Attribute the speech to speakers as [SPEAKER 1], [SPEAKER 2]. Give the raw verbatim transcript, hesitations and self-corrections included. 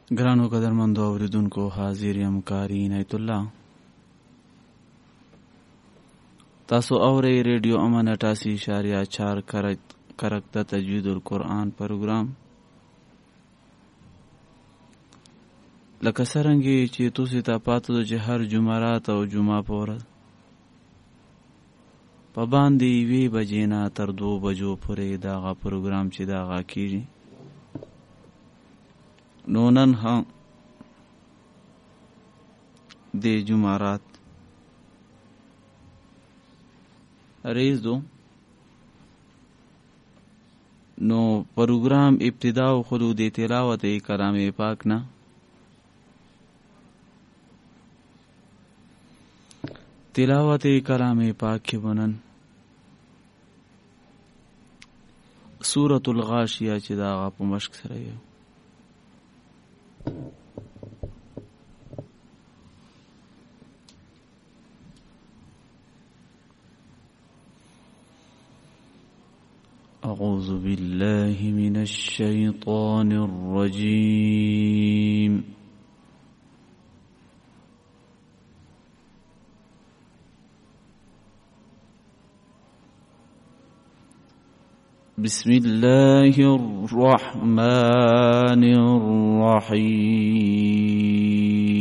[SPEAKER 1] ګرانو قدرمندو اوریدونکو، حاضر یم کاری عنایت الله. تاسو اورئ ریډیو امن اٹاسی اشاریه چار کرک د تجوید القرآن پروګرام. لکه څرنګه چې تاسو ته پاتې ده چې هر جمعرات او جمعه په ورځ په باندې یوې بجې نه تر دوو بجو پورې دغه پروګرام چې دغه کېږي. نو نن هم د جمعرات ریز دو نو پروګرام ابتدا و خودو د تلاوت کلام پاک نه تلاوت کلام پاک کې بنن سورۃ الغاشیه چې دا په مشق سره یو اعوذ بالله من الشیطان الرجیم. بسم الله الرحمن الرحیم.